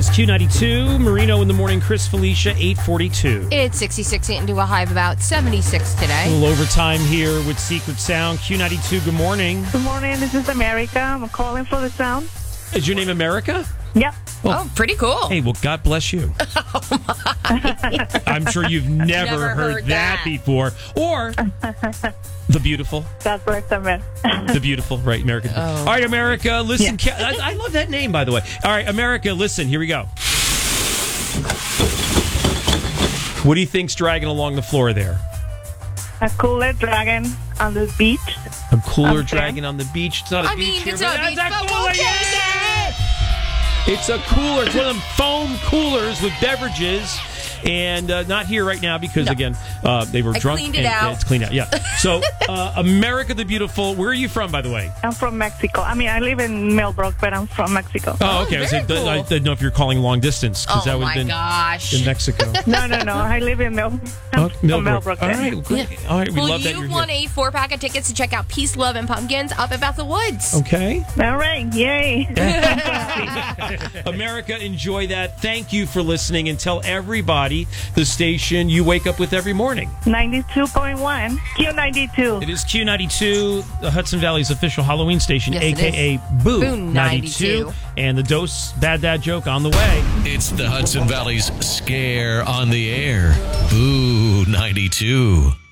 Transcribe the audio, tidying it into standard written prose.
is Q92. Marino in the morning, Chris Felicia, 842. It's 66 into a high of about 76 A today. little overtime here with Secret Sound. Q92, good morning. Good morning, this is America. I'm calling for the sound. Is your name America? Yep. Oh, pretty cool. Hey, well, God bless you. I'm sure you've never heard that before. Or the beautiful. That's right, man. The beautiful, right, America. Oh. All right, America, listen. Yeah. I love that name, by the way. All right, America, listen. Here we go. What do you think's dragging along the floor there? A cooler dragon on the beach. A cooler Okay. dragging on the beach. It's not a I beach mean, here, it's not a but beach, that's but cooler. okay, Yeah! It's a cooler. It's one of them foam coolers with beverages. And not here right now because, again, they were drunk. Cleaned it out. It's cleaned out, yeah. So, America the Beautiful, where are you from, by the way? I'm from Mexico. I mean, I live in Millbrook, but I'm from Mexico. Oh, okay. very cool. I didn't know if you're calling long distance because that Oh, would have my been gosh. in Mexico. No. I live in Millbrook. Millbrook. All right, great. Yeah. All right, we Well, love that you you're won here. a 4-pack of tickets to check out Peace, Love, and Pumpkins up at Bethel Woods. Okay. All right. Yay. America, enjoy that. Thank you for listening, and tell everybody the station you wake up with every morning. 92.1. Q92. It is Q92, the Hudson Valley's official Halloween station, Yes, it a.k.a. Boo Boo 92. And the Dose Bad Dad joke on the way. It's the Hudson Valley's Scare on the Air. Boo 92.